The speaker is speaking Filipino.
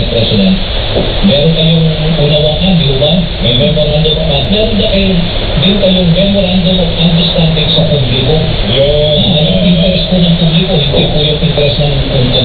Mr. President, meron kayong unawaan, di ba? May memorandum of meron na kayo din kayong memorandum of understanding sa publiko. Yung interest po ng publiko, hindi po yung interest ng